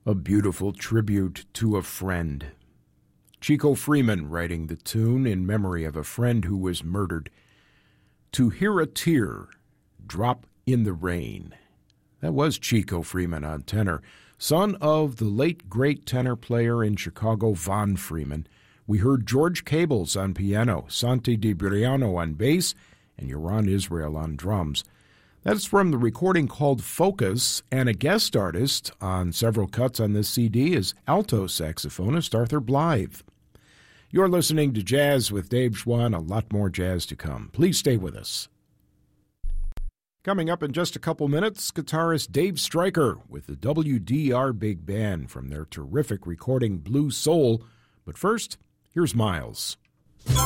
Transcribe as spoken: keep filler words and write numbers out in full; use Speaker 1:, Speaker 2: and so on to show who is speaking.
Speaker 1: A beautiful tribute to a friend. Chico Freeman writing the tune in memory of a friend who was murdered. To hear a tear drop in the rain. That was Chico Freeman on tenor, son of the late great tenor player in Chicago, Von Freeman. We heard George Cables on piano, Santi DiBriano on bass, and Yaron Israel on drums. That's from the recording called Focus, and a guest artist on several cuts on this C D is alto saxophonist Arthur Blythe. You're listening to Jazz with Dave Schwann, a lot more jazz to come. Please stay with us. Coming up in just a couple minutes, guitarist Dave Stryker with the W D R Big Band from their terrific recording Blue Soul. But first, here's Miles.